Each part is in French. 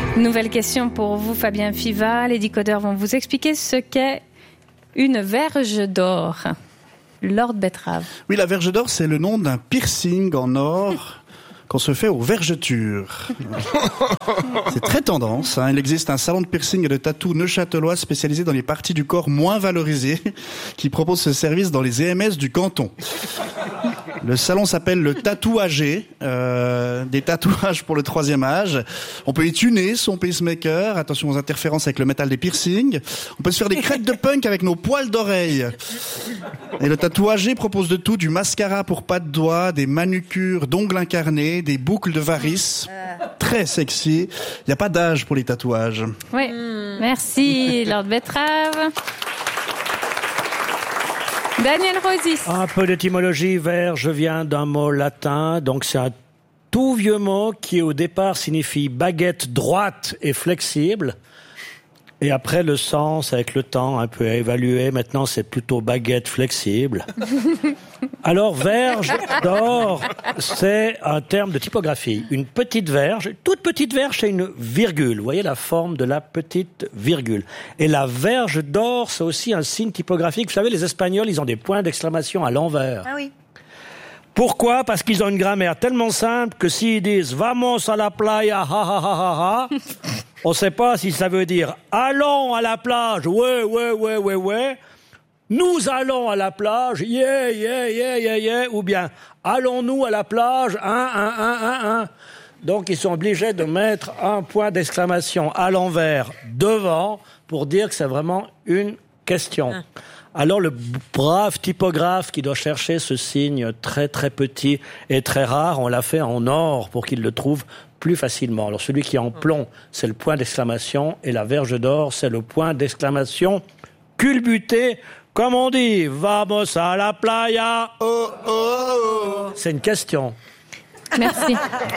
Nouvelle question pour vous, Fabien Fiva. Les décodeurs vont vous expliquer ce qu'est une verge d'or. Lord Betrave. Oui, la verge d'or, c'est le nom d'un piercing en or qu'on se fait aux vergetures. C'est très tendance. Il existe un salon de piercing et de tatou neuchâtelois spécialisé dans les parties du corps moins valorisées qui propose ce service dans les EMS du canton. Le salon s'appelle le Tatouagé, des tatouages pour le 3e âge. On peut y tuner son pacemaker, attention aux interférences avec le métal des piercings. On peut se faire des crêtes de punk avec nos poils d'oreille. Et le Tatouagé propose de tout, du mascara pour pas de doigts, des manucures d'ongles incarnés, des boucles de varices. Très sexy. Il n'y a pas d'âge pour les tatouages. Oui, merci Lord Betrave. Daniel Rosis. Un peu d'étymologie. Verge vient d'un mot latin, donc c'est un tout vieux mot qui au départ signifie baguette droite et flexible. Et après le sens, avec le temps, un peu évalué, maintenant c'est plutôt baguette flexible. Alors verge d'or, c'est un terme de typographie. Une petite verge, toute petite verge, c'est une virgule. Vous voyez la forme de la petite virgule. Et la verge d'or, c'est aussi un signe typographique. Vous savez, les Espagnols, ils ont des points d'exclamation à l'envers. Ah oui. Pourquoi ? Parce qu'ils ont une grammaire tellement simple que s'ils disent « Vamos a la playa, ha ha ha ha ha », on ne sait pas si ça veut dire « Allons à la plage, ouais. » Nous allons à la plage, yeah, ou bien allons-nous à la plage, un. Donc ils sont obligés de mettre un point d'exclamation à l'envers devant pour dire que c'est vraiment une question. Alors le brave typographe qui doit chercher ce signe très très petit et très rare, on l'a fait en or pour qu'il le trouve plus facilement. Alors celui qui est en plomb, c'est le point d'exclamation, et la verge d'or, c'est le point d'exclamation culbuté. Comme on dit, vamos a la playa. Oh. C'est une question. Merci.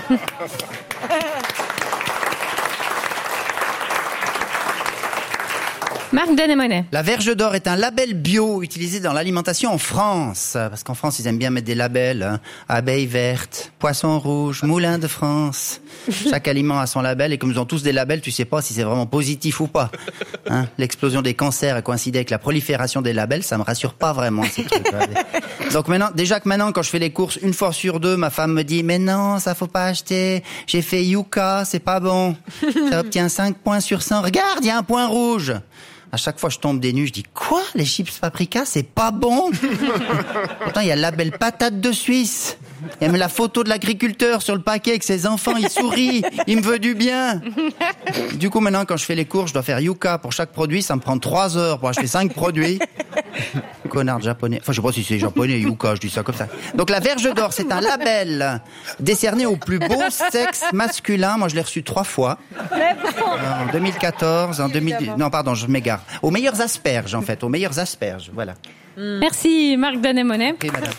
Marc Denemonet. La verge d'or est un label bio utilisé dans l'alimentation en France. Parce qu'en France, ils aiment bien mettre des labels. Abeille verte, poisson rouge, moulin de France. Chaque aliment a son label, et comme ils ont tous des labels, tu sais pas si c'est vraiment positif ou pas. L'explosion des cancers a coïncidé avec la prolifération des labels, ça me rassure pas vraiment, ces trucs. Donc maintenant, quand je fais les courses, 1 fois sur 2, ma femme me dit « Mais non, ça faut pas acheter. J'ai fait Yuka, c'est pas bon. Ça obtient 5 points sur 100. Regarde, il y a un point rouge. » À chaque fois, je tombe des nues, je dis « Quoi ? Les chips paprika, c'est pas bon ?» Pourtant, il y a le label patate de Suisse. Il y a même la photo de l'agriculteur sur le paquet avec ses enfants, il sourit, il me veut du bien. Du coup, maintenant, quand je fais les courses, je dois faire Yuka pour chaque produit, ça me prend 3 heures pour acheter 5 produits. Connard japonais. Enfin, je sais pas si c'est japonais, Yuka, je dis ça comme ça. Donc, la verge d'or, c'est un label décerné au plus beau sexe masculin. Moi, je l'ai reçu 3 fois. En 2014, en 2010. Non, pardon, je m'égare. Aux meilleures asperges, en fait. Aux meilleures asperges, voilà. Merci, Marc Denemonet. Oui, madame.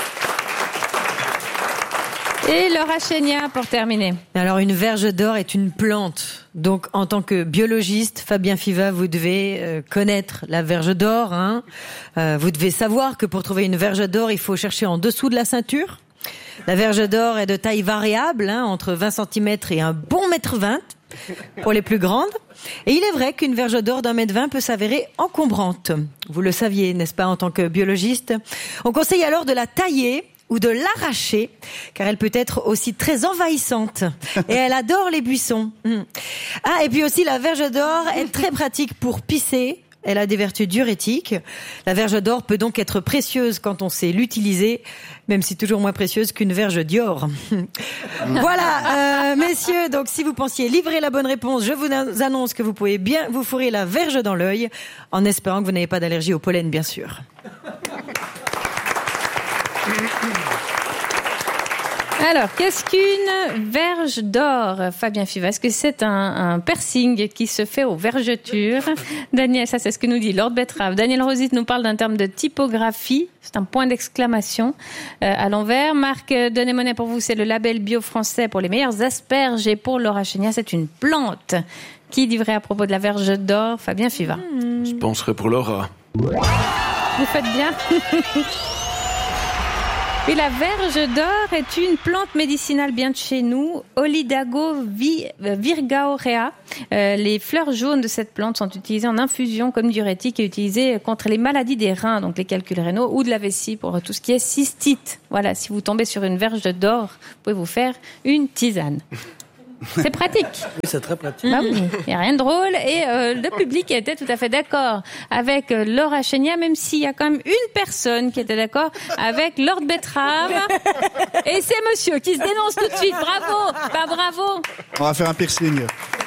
Et Laura Chénia pour terminer. Alors, une verge d'or est une plante. Donc, en tant que biologiste, Fabien Fiva, vous devez connaître la verge d'or. Vous devez savoir que pour trouver une verge d'or, il faut chercher en dessous de la ceinture. La verge d'or est de taille variable, entre 20 cm et un bon 1,20 m pour les plus grandes. Et il est vrai qu'une verge d'or d'1,20 m peut s'avérer encombrante. Vous le saviez, n'est-ce pas, en tant que biologiste ? On conseille alors de la tailler ou de l'arracher, car elle peut être aussi très envahissante. Et elle adore les buissons. Et puis aussi, la verge d'or est très pratique pour pisser. Elle a des vertus diurétiques. La verge d'or peut donc être précieuse quand on sait l'utiliser, même si toujours moins précieuse qu'une verge d'or. Voilà, messieurs, donc si vous pensiez livrer la bonne réponse, je vous annonce que vous pouvez bien vous fourrer la verge dans l'œil, en espérant que vous n'avez pas d'allergie au pollen, bien sûr. Alors, qu'est-ce qu'une verge d'or, Fabien Fiva? Est-ce que c'est un piercing qui se fait aux vergetures? Daniel, ça c'est ce que nous dit Lord Betrave. Daniel Rosit nous parle d'un terme de typographie. C'est un point d'exclamation à l'envers. Marc Denemonet, pour vous, c'est le label bio français pour les meilleures asperges. Et pour Laura Chénia, c'est une plante. Qui dit vrai à propos de la verge d'or? Fabien Fiva. Je penserais pour Laura. Vous faites bien. Et la verge d'or est une plante médicinale bien de chez nous, Olidago virgaorea. Les fleurs jaunes de cette plante sont utilisées en infusion comme diurétique et utilisées contre les maladies des reins, donc les calculs rénaux, ou de la vessie pour tout ce qui est cystite. Voilà, si vous tombez sur une verge d'or, vous pouvez vous faire une tisane. C'est pratique. Oui, c'est très pratique. Bah oui, il n'y a rien de drôle. Et le public était tout à fait d'accord avec Laura Chénia, même s'il y a quand même une personne qui était d'accord avec Lord Betrave. Et c'est monsieur qui se dénonce tout de suite. Bravo. Bah bravo. On va faire un piercing.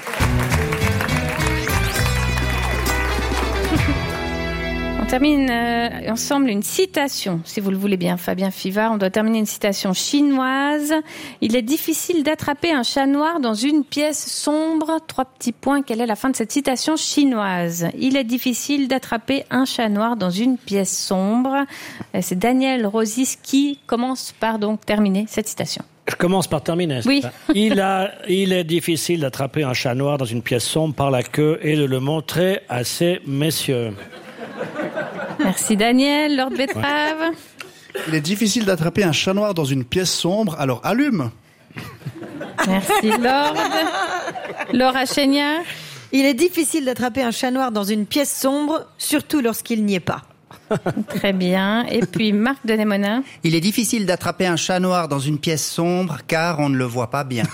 On termine ensemble une citation, si vous le voulez bien, Fabien Fivard. On doit terminer une citation chinoise. Il est difficile d'attraper un chat noir dans une pièce sombre. 3 petits points. Quelle est la fin de cette citation chinoise? Il est difficile d'attraper un chat noir dans une pièce sombre. C'est Daniel Rosis qui commence par donc terminer cette citation. Je commence par terminer. Oui. Il est difficile d'attraper un chat noir dans une pièce sombre par la queue et de le montrer à ces messieurs. Merci Daniel. Lord Betrave. Il est difficile d'attraper un chat noir dans une pièce sombre, alors allume. Merci Lord. Laura Chénia. Il est difficile d'attraper un chat noir dans une pièce sombre, surtout lorsqu'il n'y est pas. Très bien. Et puis Marc Denemonin. Il est difficile d'attraper un chat noir dans une pièce sombre car on ne le voit pas bien.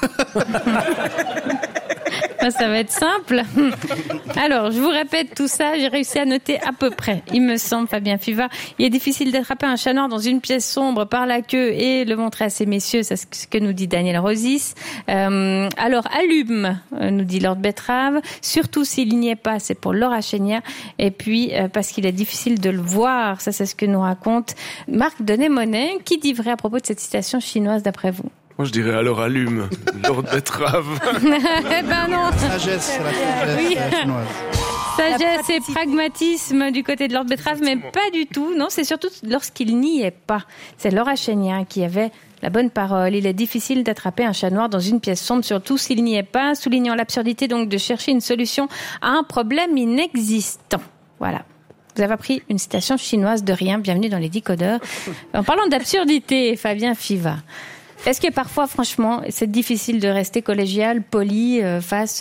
Ça va être simple. Alors, je vous répète tout ça, j'ai réussi à noter à peu près. Il me semble, Fabien Fivard, il est difficile d'attraper un chat noir dans une pièce sombre par la queue et le montrer à ces messieurs, c'est ce que nous dit Daniel Rosis. Alors, allume, nous dit Lord Betrave, surtout s'il n'y est pas, c'est pour Laura Chénia. Et puis, parce qu'il est difficile de le voir, ça c'est ce que nous raconte Marc Denemonin. Qui dit vrai à propos de cette citation chinoise d'après vous? Moi, je dirais alors allume, Lord Betrave. Eh ben non. Sagesse, la sagesse Oui. chinoise. Sagesse et pragmatisme du côté de Lord Betrave, mais pas du tout. Non, c'est surtout lorsqu'il n'y est pas. C'est Laura Chénia qui avait la bonne parole. Il est difficile d'attraper un chat noir dans une pièce sombre, surtout s'il n'y est pas, soulignant l'absurdité donc de chercher une solution à un problème inexistant. Voilà. Vous avez appris une citation chinoise de rien. Bienvenue dans les Décodeurs. En parlant d'absurdité, Fabien Fivard. Est-ce que parfois, franchement, c'est difficile de rester collégial, poli, face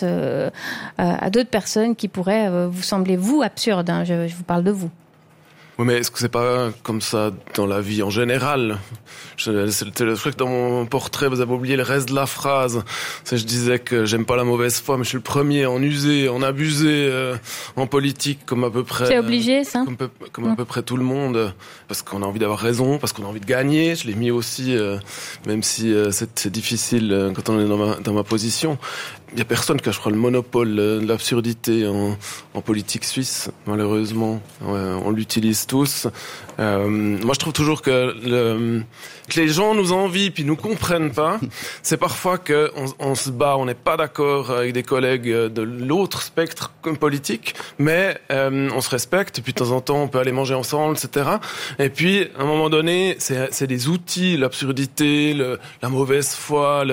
à d'autres personnes qui pourraient vous sembler, vous, absurdes, hein, je vous parle de vous. Oui, mais est-ce que c'est pas comme ça dans la vie en général? Je crois que dans mon portrait, vous avez oublié le reste de la phrase. Je disais que j'aime pas la mauvaise foi, mais je suis le premier à en user, en abuser en politique, comme à peu près. C'est obligé, ça? Comme à peu près tout le monde, parce qu'on a envie d'avoir raison, parce qu'on a envie de gagner. Je l'ai mis aussi, même si c'est difficile quand on est dans ma position. Il y a personne qui a, je crois, le monopole de l'absurdité en politique suisse, malheureusement. On l'utilise tous. Moi, je trouve toujours que les gens nous envient puis nous comprennent pas. C'est parfois que on se bat, on n'est pas d'accord avec des collègues de l'autre spectre comme politique, mais on se respecte. Et puis de temps en temps, on peut aller manger ensemble, etc. Et puis, à un moment donné, c'est des outils, l'absurdité, la mauvaise foi,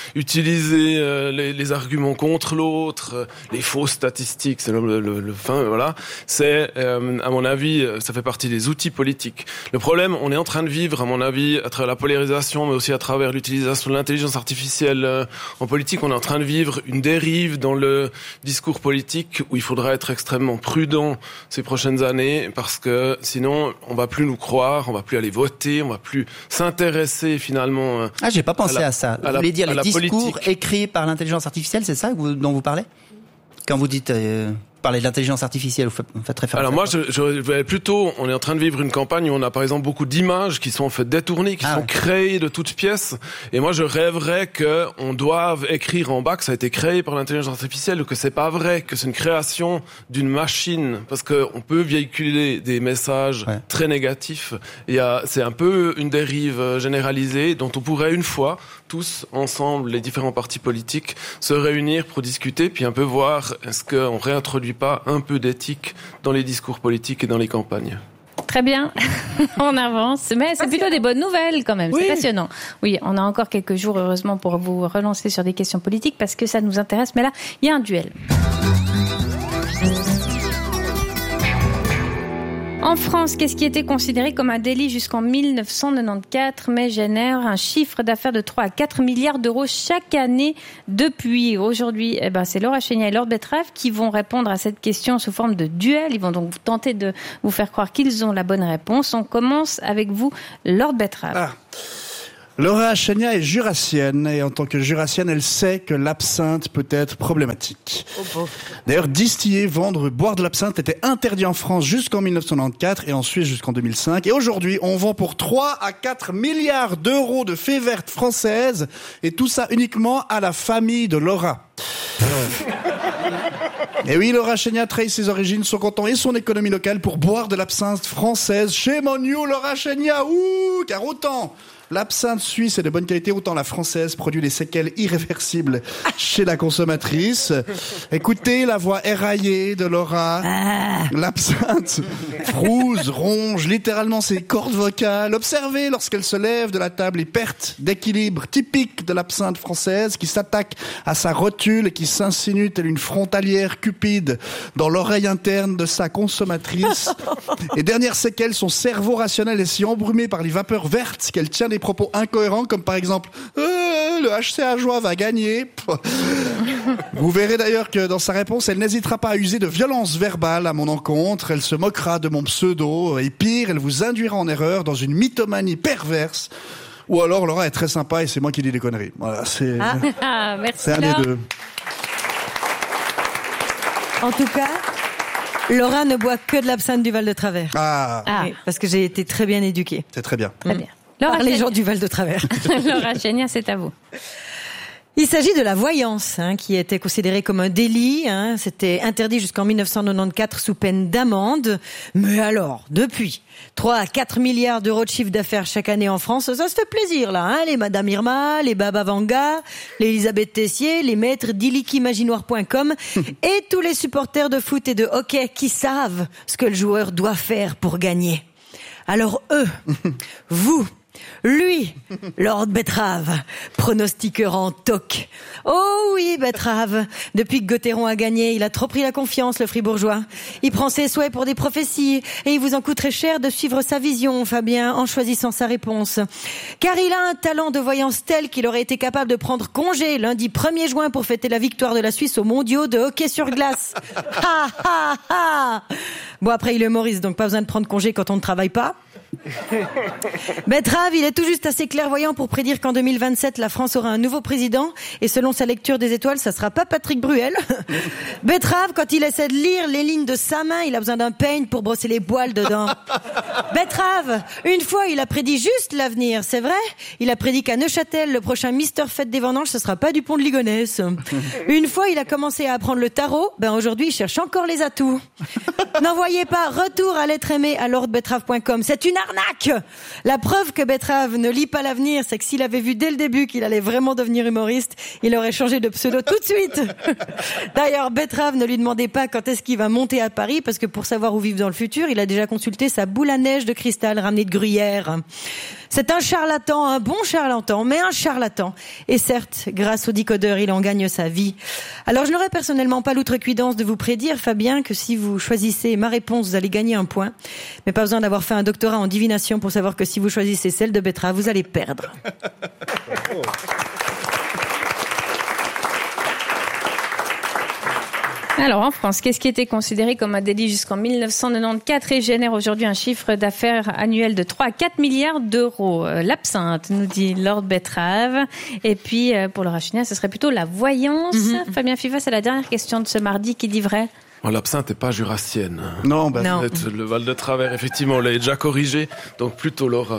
utiliser les arguments contre l'autre, les fausses statistiques, c'est le fin, voilà. C'est, à mon avis, ça fait partie des outils politiques. Le problème, on est en train de vivre, à mon avis, à travers la polarisation, mais aussi à travers l'utilisation de l'intelligence artificielle en politique, on est en train de vivre une dérive dans le discours politique où il faudra être extrêmement prudent ces prochaines années, parce que sinon, on va plus nous croire, on va plus aller voter, on va plus s'intéresser finalement. Ah, j'ai pas pensé à ça. Vous voulez dire les discours politique écrits par l'intelligence artificielle, c'est ça dont vous parlez? Quand vous dites parler de l'intelligence artificielle, vous faites référence. Alors moi, je vais plutôt, on est en train de vivre une campagne où on a par exemple beaucoup d'images qui sont en fait détournées, qui sont créées de toutes pièces. Et moi, je rêverais que on doive écrire en bas que ça a été créé par l'intelligence artificielle ou que c'est pas vrai, que c'est une création d'une machine, parce que on peut véhiculer des messages très négatifs. C'est un peu une dérive généralisée dont on pourrait une fois tous ensemble, les différents partis politiques, se réunir pour discuter, puis un peu voir est-ce qu'on réintroduit pas un peu d'éthique dans les discours politiques et dans les campagnes. Très bien, on avance, mais c'est plutôt des bonnes nouvelles quand même, c'est passionnant. Oui, on a encore quelques jours heureusement pour vous relancer sur des questions politiques parce que ça nous intéresse, mais là, il y a un duel. En France, qu'est-ce qui était considéré comme un délit jusqu'en 1994, mais génère un chiffre d'affaires de 3 à 4 milliards d'euros chaque année depuis. Aujourd'hui, c'est Laura Chénier et Lord Betrave qui vont répondre à cette question sous forme de duel. Ils vont donc tenter de vous faire croire qu'ils ont la bonne réponse. On commence avec vous, Lord Betrave. Laura Chénier est jurassienne et en tant que jurassienne, elle sait que l'absinthe peut être problématique. D'ailleurs, distiller, vendre, boire de l'absinthe était interdit en France jusqu'en 1994 et en Suisse jusqu'en 2005. Et aujourd'hui, on vend pour 3 à 4 milliards d'euros de fées vertes françaises et tout ça uniquement à la famille de Laura. Et oui, Laura Chénier trahit ses origines, son canton et son économie locale pour boire de l'absinthe française. Shame on you, Laura Chénier, car autant l'absinthe suisse est de bonne qualité, autant la française produit des séquelles irréversibles chez la consommatrice. Écoutez la voix éraillée de Laura. L'absinthe frouse, ronge littéralement ses cordes vocales. Observez lorsqu'elle se lève de la table les pertes d'équilibre typiques de l'absinthe française qui s'attaque à sa rotule et qui s'insinue telle une frontalière cupide dans l'oreille interne de sa consommatrice. Et dernière séquelle, son cerveau rationnel est si embrumé par les vapeurs vertes qu'elle tient des propos incohérents comme par exemple le HC Ajoie va gagner. Vous verrez d'ailleurs que dans sa réponse, elle n'hésitera pas à user de violence verbale à mon encontre. Elle se moquera de mon pseudo et pire, elle vous induira en erreur dans une mythomanie perverse. Ou alors Laura est très sympa et c'est moi qui dis des conneries. Voilà, c'est Merci un des deux. En tout cas, Laura ne boit que de l'absinthe du Val de Travers. Oui, parce que j'ai été très bien éduquée. C'est très bien. Très bien. Par les gens du Val de Travers. Laura Chénier, c'est à vous. Il s'agit de la voyance, qui était considérée comme un délit. C'était interdit jusqu'en 1994 sous peine d'amende. Mais alors, depuis 3 à 4 milliards d'euros de chiffre d'affaires chaque année en France, ça se fait plaisir là. Les Madame Irma, les Baba Vanga, les Elisabeth Tessier, les maîtres d'illikimaginoire.com et tous les supporters de foot et de hockey qui savent ce que le joueur doit faire pour gagner. Alors eux, vous, lui, Lord Betrave, pronostiqueur en toc. Oh oui, Betrave. Depuis que Gauthieron a gagné, il a trop pris la confiance, le fribourgeois. Il prend ses souhaits pour des prophéties et il vous en coûterait cher de suivre sa vision, Fabien, en choisissant sa réponse. Car il a un talent de voyance tel qu'il aurait été capable de prendre congé lundi 1er juin pour fêter la victoire de la Suisse aux mondiaux de hockey sur glace. Ha ha ha. Bon, après, il est humoriste, donc pas besoin de prendre congé quand on ne travaille pas. Betrave, il est tout juste assez clairvoyant pour prédire qu'en 2027, la France aura un nouveau président et selon sa lecture des étoiles, ça sera pas Patrick Bruel. Betrave, quand il essaie de lire les lignes de sa main, il a besoin d'un peigne pour brosser les poils dedans. Betrave, une fois, il a prédit juste l'avenir, c'est vrai. Il a prédit qu'à Neuchâtel, le prochain Mister Fête des Vendanges, ce sera pas Dupont de Ligonnès. Une fois, il a commencé à apprendre le tarot, aujourd'hui, il cherche encore les atouts. N'envoyez pas retour à l'être aimé à lordbetrave.com. C'est une arnaque! La preuve que Betrave ne lit pas l'avenir, c'est que s'il avait vu dès le début qu'il allait vraiment devenir humoriste, il aurait changé de pseudo tout de suite. D'ailleurs, Betrave, ne lui demandez pas quand est-ce qu'il va monter à Paris, parce que pour savoir où vivre dans le futur, il a déjà consulté sa boule à neige de cristal ramenée de Gruyère. C'est un charlatan, un bon charlatan, mais un charlatan. Et certes, grâce au décodeur, il en gagne sa vie. Alors, je n'aurais personnellement pas l'outrecuidance de vous prédire, Fabien, que si vous choisissez ma réponse, vous allez gagner un point. Mais pas besoin d'avoir fait un doctorat en divination pour savoir que si vous choisissez celle de Betrave, vous allez perdre. Alors, en France, qu'est-ce qui était considéré comme un délit jusqu'en 1994 et génère aujourd'hui un chiffre d'affaires annuel de 3 à 4 milliards d'euros? L'absinthe, nous dit Lord Betrave. Et puis, pour Laura Chénier, ce serait plutôt la voyance. Fabien Fiva, c'est la dernière question de ce mardi qui dit vrai. L'absinthe n'est pas jurassienne. Non, non. Le Val de Travers, effectivement, on l'a déjà corrigé, donc plutôt Laura.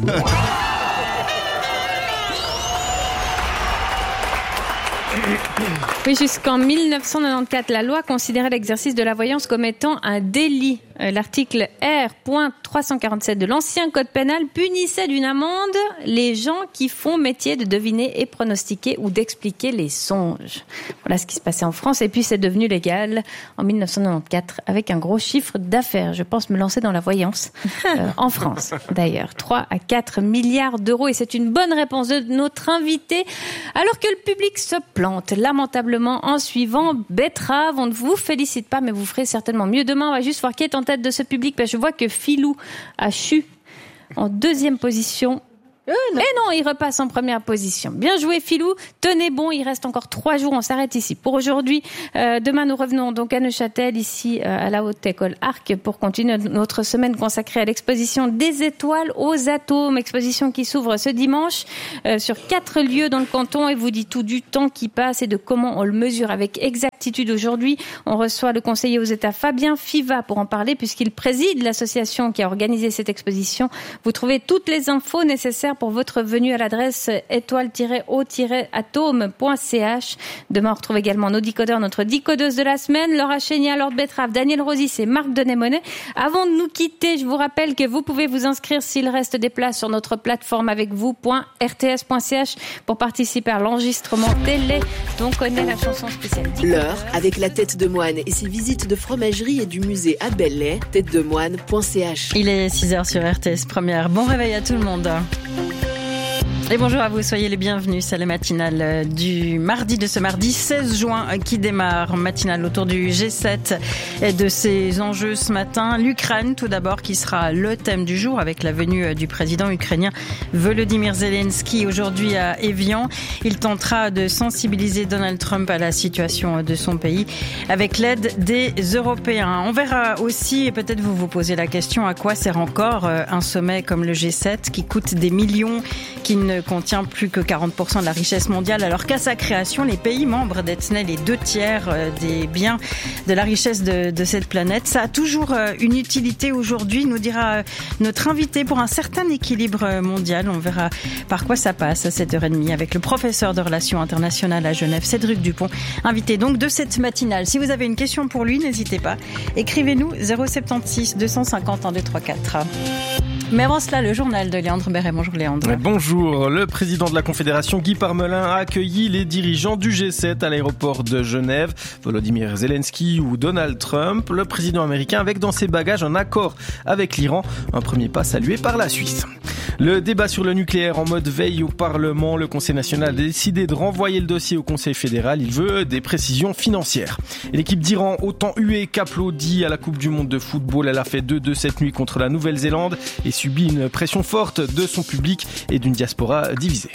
Oui, jusqu'en 1994, la loi considérait l'exercice de la voyance comme étant un délit. L'article R.347 de l'ancien code pénal punissait d'une amende les gens qui font métier de deviner et pronostiquer ou d'expliquer les songes. Voilà ce qui se passait en France. Et puis c'est devenu légal en 1994 avec un gros chiffre d'affaires. Je pense me lancer dans la voyance en France d'ailleurs. 3 à 4 milliards d'euros et c'est une bonne réponse de notre invité alors que le public se plante lamentablement en suivant Betrave. On ne vous félicite pas mais vous ferez certainement mieux demain. On va juste voir qui est en tête de ce public? Je vois que Philou a chu en deuxième position. Et non, il repasse en première position. Bien joué, Philou. Tenez bon, il reste encore 3 jours. On s'arrête ici pour aujourd'hui. Demain, nous revenons donc à Neuchâtel, ici à la Haute École Arc, pour continuer notre semaine consacrée à l'exposition des étoiles aux atomes. Exposition qui s'ouvre ce dimanche sur 4 lieux dans le canton et vous dit tout du temps qui passe et de comment on le mesure avec exactitude. Aujourd'hui, on reçoit le conseiller aux États Fabien Fiva pour en parler puisqu'il préside l'association qui a organisé cette exposition. Vous trouvez toutes les infos nécessaires pour votre venue à l'adresse étoile-o-atome.ch. Demain, on retrouve également nos décodeurs, notre décodeuse de la semaine, Laura Chénia, Lord Betrave, Daniel Rosis et Marc Denémonet. Avant de nous quitter, je vous rappelle que vous pouvez vous inscrire s'il reste des places sur notre plateforme avec vous.rts.ch pour participer à l'enregistrement télé dont on connaît la chanson spéciale. L'heure avec la tête de moine et ses visites de fromagerie et du musée à Belley, têtedemoine.ch. Il est 6h sur RTS Première. Bon réveil à tout le monde. Et bonjour à vous, soyez les bienvenus. C'est le matinal du mardi, de ce mardi 16 juin qui démarre. Matinal autour du G7 et de ses enjeux ce matin. L'Ukraine tout d'abord qui sera le thème du jour avec la venue du président ukrainien Volodymyr Zelensky aujourd'hui à Évian. Il tentera de sensibiliser Donald Trump à la situation de son pays avec l'aide des Européens. On verra aussi, et peut-être vous vous posez la question, à quoi sert encore un sommet comme le G7 qui coûte des millions, qui ne contient plus que 40% de la richesse mondiale, alors qu'à sa création, les pays membres détenaient les 2/3 des biens de la richesse de cette planète. Ça a toujours une utilité aujourd'hui, nous dira notre invité, pour un certain équilibre mondial. On verra par quoi ça passe à 7h30 avec le professeur de relations internationales à Genève, Cédric Dupont, invité donc de cette matinale. Si vous avez une question pour lui, n'hésitez pas. Écrivez-nous 076 250 1234. Mais avant cela, le journal de Léandre Béret. Bonjour Léandre. Bonjour. Le président de la Confédération, Guy Parmelin, a accueilli les dirigeants du G7 à l'aéroport de Genève. Volodymyr Zelensky ou Donald Trump. Le président américain avec dans ses bagages un accord avec l'Iran. Un premier pas salué par la Suisse. Le débat sur le nucléaire en mode veille au Parlement. Le Conseil national a décidé de renvoyer le dossier au Conseil fédéral. Il veut des précisions financières. Et l'équipe d'Iran, autant huée qu'applaudie à la Coupe du Monde de football. Elle a fait 2-2 cette nuit contre la Nouvelle-Zélande et subit une pression forte de son public et d'une diaspora divisée.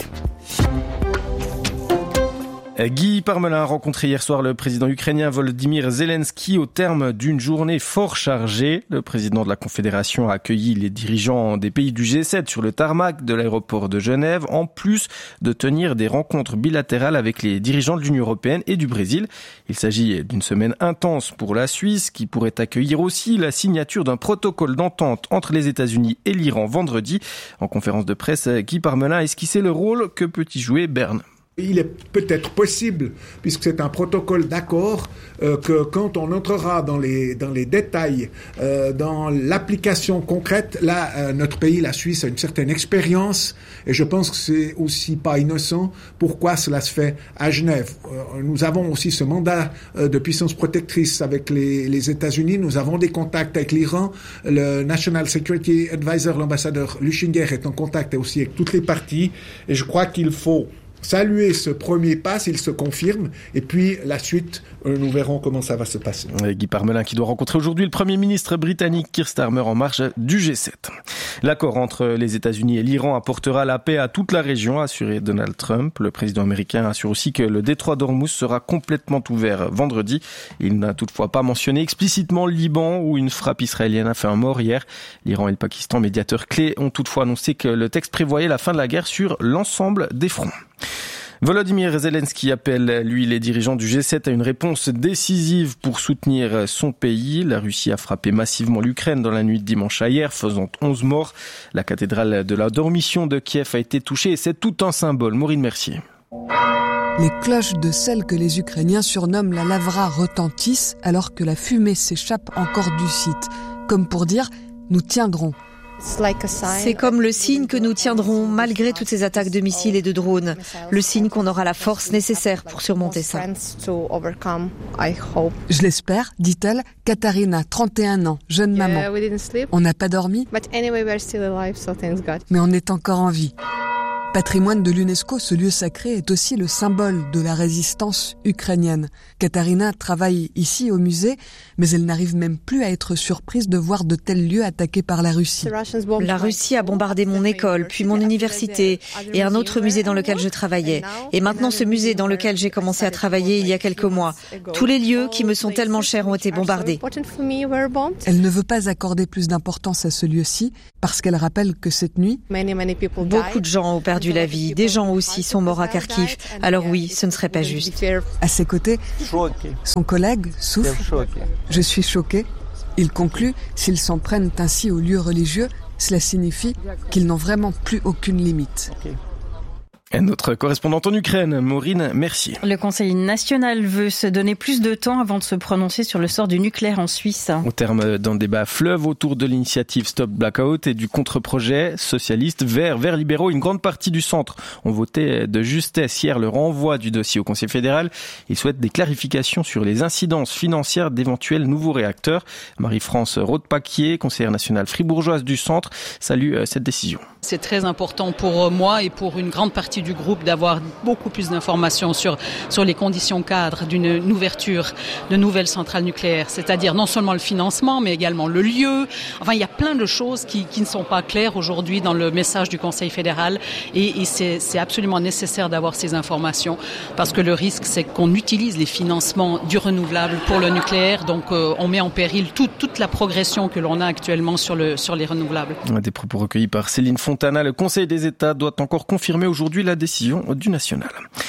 Guy Parmelin a rencontré hier soir le président ukrainien Volodymyr Zelensky au terme d'une journée fort chargée. Le président de la Confédération a accueilli les dirigeants des pays du G7 sur le tarmac de l'aéroport de Genève, en plus de tenir des rencontres bilatérales avec les dirigeants de l'Union européenne et du Brésil. Il s'agit d'une semaine intense pour la Suisse, qui pourrait accueillir aussi la signature d'un protocole d'entente entre les États-Unis et l'Iran vendredi. En conférence de presse, Guy Parmelin a esquissé le rôle que peut y jouer Berne. Il est peut-être possible, puisque c'est un protocole d'accord, que quand on entrera dans les détails, dans l'application concrète, là, notre pays, la Suisse, a une certaine expérience, et je pense que c'est aussi pas innocent pourquoi cela se fait à Genève. Nous avons aussi ce mandat de puissance protectrice avec les États-Unis, nous avons des contacts avec l'Iran, le National Security Advisor, l'ambassadeur Lushinger, est en contact aussi avec toutes les parties, et je crois qu'il faut saluer ce premier pas s'il se confirme, et puis la suite, nous verrons comment ça va se passer. Guy Parmelin qui doit rencontrer aujourd'hui le Premier ministre britannique Keir Starmer en marge du G7. L'accord entre les États-Unis et l'Iran apportera la paix à toute la région, a assuré Donald Trump. Le président américain assure aussi que le détroit d'Ormuz sera complètement ouvert vendredi. Il n'a toutefois pas mentionné explicitement le Liban, où une frappe israélienne a fait un mort hier. L'Iran et le Pakistan, médiateurs clés, ont toutefois annoncé que le texte prévoyait la fin de la guerre sur l'ensemble des fronts. Volodymyr Zelensky appelle, lui, les dirigeants du G7 à une réponse décisive pour soutenir son pays. La Russie a frappé massivement l'Ukraine dans la nuit de dimanche à hier, faisant 11 morts. La cathédrale de la Dormition de Kiev a été touchée et c'est tout un symbole. Maureen Mercier. Les cloches de celle que les Ukrainiens surnomment la Lavra retentissent alors que la fumée s'échappe encore du site. Comme pour dire, nous tiendrons. C'est comme le signe que nous tiendrons malgré toutes ces attaques de missiles et de drones. Le signe qu'on aura la force nécessaire pour surmonter ça. Je l'espère, dit-elle, Katharina, 31 ans, jeune maman. On n'a pas dormi, mais on est encore en vie. Patrimoine de l'UNESCO, ce lieu sacré est aussi le symbole de la résistance ukrainienne. Katarina travaille ici au musée, mais elle n'arrive même plus à être surprise de voir de tels lieux attaqués par la Russie. La Russie a bombardé mon école, puis mon université et un autre musée dans lequel je travaillais. Et maintenant ce musée dans lequel j'ai commencé à travailler il y a quelques mois. Tous les lieux qui me sont tellement chers ont été bombardés. Elle ne veut pas accorder plus d'importance à ce lieu-ci parce qu'elle rappelle que cette nuit, beaucoup de gens ont perdu la vie. Des gens aussi sont morts à Kharkiv. Alors oui, ce ne serait pas juste. À ses côtés, son collègue souffle. Je suis choqué. Il conclut, s'ils s'en prennent ainsi aux lieux religieux, cela signifie qu'ils n'ont vraiment plus aucune limite. Et notre correspondante en Ukraine, Maureen Mercier. Le Conseil national veut se donner plus de temps avant de se prononcer sur le sort du nucléaire en Suisse. Au terme d'un débat fleuve autour de l'initiative Stop Blackout et du contre-projet socialiste Verts libéraux, une grande partie du centre ont voté de justesse hier le renvoi du dossier au Conseil fédéral. Ils souhaitent des clarifications sur les incidences financières d'éventuels nouveaux réacteurs. Marie-France Rode-Paquier, conseillère nationale fribourgeoise du centre, salue cette décision. C'est très important pour moi et pour une grande partie du groupe d'avoir beaucoup plus d'informations sur les conditions cadres d'une ouverture de nouvelles centrales nucléaires. C'est-à-dire non seulement le financement, mais également le lieu. Enfin, il y a plein de choses qui ne sont pas claires aujourd'hui dans le message du Conseil fédéral et c'est absolument nécessaire d'avoir ces informations parce que le risque, c'est qu'on utilise les financements du renouvelable pour le nucléaire. Donc, on met en péril toute la progression que l'on a actuellement sur les renouvelables. Des propos recueillis par Céline Fontana. Le Conseil des États doit encore confirmer aujourd'hui la décision du national.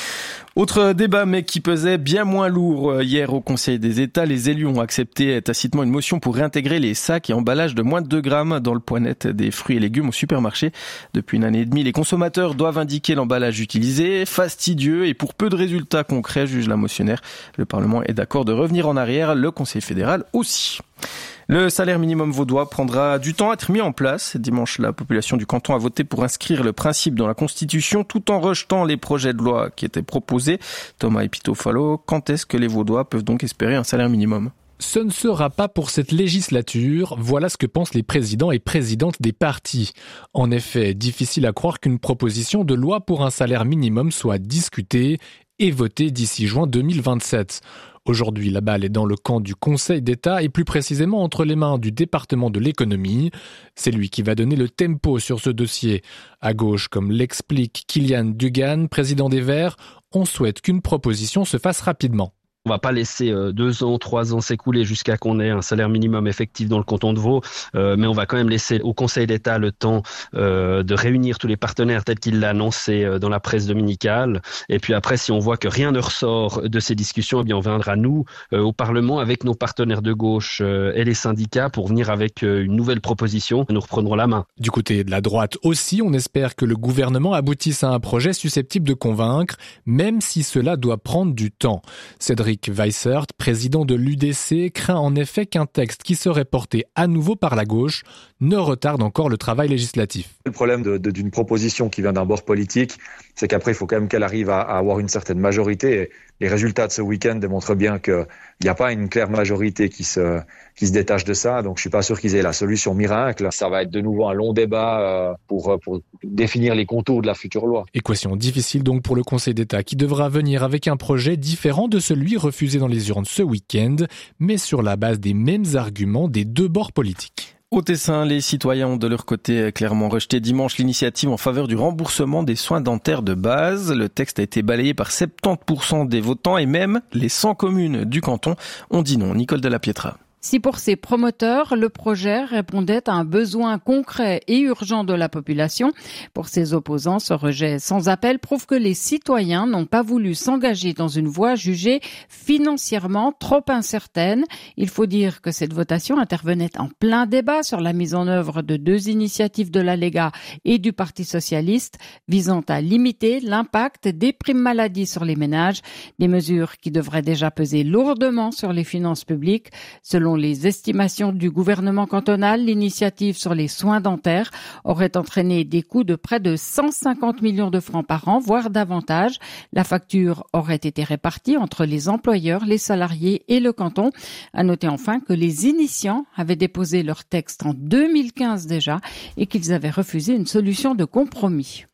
Autre débat, mais qui pesait bien moins lourd hier au Conseil des États. Les élus ont accepté tacitement une motion pour réintégrer les sacs et emballages de moins de 2 grammes dans le poids net des fruits et légumes au supermarché. Depuis une année et demie, les consommateurs doivent indiquer l'emballage utilisé. Fastidieux et pour peu de résultats concrets, juge la motionnaire. Le Parlement est d'accord de revenir en arrière, le Conseil fédéral aussi. Le salaire minimum vaudois prendra du temps à être mis en place. Dimanche, la population du canton a voté pour inscrire le principe dans la Constitution tout en rejetant les projets de loi qui étaient proposés. Thomas Epitofalo, quand est-ce que les Vaudois peuvent donc espérer un salaire minimum ? Ce ne sera pas pour cette législature, voilà ce que pensent les présidents et présidentes des partis. En effet, difficile à croire qu'une proposition de loi pour un salaire minimum soit discutée et votée d'ici juin 2027. Aujourd'hui, la balle est dans le camp du Conseil d'État et plus précisément entre les mains du département de l'économie. C'est lui qui va donner le tempo sur ce dossier. À gauche, comme l'explique Kilian Dugan, président des Verts, on souhaite qu'une proposition se fasse rapidement. On va pas laisser 2 ans, 3 ans s'écouler jusqu'à qu'on ait un salaire minimum effectif dans le canton de Vaud, mais on va quand même laisser au Conseil d'État le temps de réunir tous les partenaires tel qu'il l'a annoncé dans la presse dominicale. Et puis après, si on voit que rien ne ressort de ces discussions, eh bien on viendra nous au Parlement avec nos partenaires de gauche et les syndicats pour venir avec une nouvelle proposition. Nous reprendrons la main. Du côté de la droite aussi, on espère que le gouvernement aboutisse à un projet susceptible de convaincre, même si cela doit prendre du temps. Cédric Weissert, président de l'UDC, craint en effet qu'un texte qui serait porté à nouveau par la gauche ne retarde encore le travail législatif. Le problème d'une proposition qui vient d'un bord politique, c'est qu'après, il faut quand même qu'elle arrive à avoir une certaine majorité. Et les résultats de ce week-end démontrent bien qu'il n'y a pas une claire majorité qui se détache de ça. Donc, je suis pas sûr qu'ils aient la solution miracle. Ça va être de nouveau un long débat pour définir les contours de la future loi. Équation difficile donc pour le Conseil d'État qui devra venir avec un projet différent de celui refusé dans les urnes ce week-end, mais sur la base des mêmes arguments des deux bords politiques. Au Tessin, les citoyens ont de leur côté clairement rejeté dimanche l'initiative en faveur du remboursement des soins dentaires de base. Le texte a été balayé par 70% des votants et même les 100 communes du canton ont dit non. Nicole Delapietra. Si pour ses promoteurs, le projet répondait à un besoin concret et urgent de la population, pour ses opposants, ce rejet sans appel prouve que les citoyens n'ont pas voulu s'engager dans une voie jugée financièrement trop incertaine. Il faut dire que cette votation intervenait en plein débat sur la mise en œuvre de 2 initiatives de la Lega et du Parti socialiste visant à limiter l'impact des primes maladie sur les ménages, des mesures qui devraient déjà peser lourdement sur les finances publiques. Selon les estimations du gouvernement cantonal, l'initiative sur les soins dentaires aurait entraîné des coûts de près de 150 millions de francs par an, voire davantage. La facture aurait été répartie entre les employeurs, les salariés et le canton. À noter enfin que les initiants avaient déposé leur texte en 2015 déjà et qu'ils avaient refusé une solution de compromis.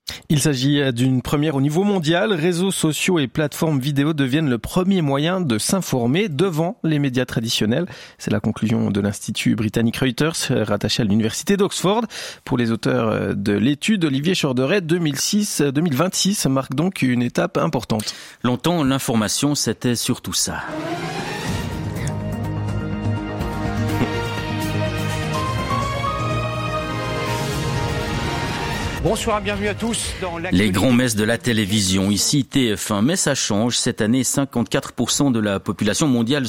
Il s'agit d'une première au niveau mondial. Réseaux sociaux et plateformes vidéo deviennent le premier moyen de s'informer devant les médias traditionnels. C'est la conclusion de l'Institut britannique Reuters, rattaché à l'Université d'Oxford. Pour les auteurs de l'étude, Olivier Chorderet, 2026 marque donc une étape importante. Longtemps, l'information, c'était surtout ça. Bonsoir, bienvenue à tous dans les grands-messes de la télévision. Ici TF1, mais ça change. Cette année, 54% de la population mondiale